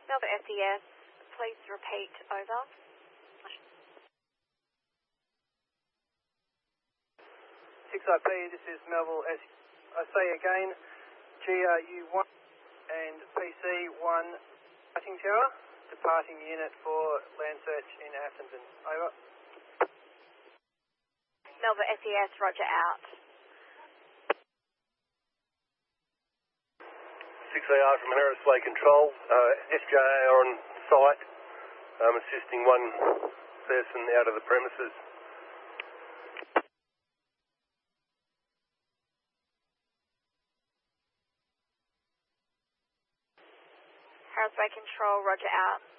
Melbourne SES, please repeat, over. 6IP, this is Melville S. I say again, GRU1 and PC1 Lighting Tower, departing unit for land search in Atherton. Over. Melbourne SES, roger, out. 6AR from Harris Way Control, SJA are on site, assisting one person out of the premises. Harris Way Control, roger, out.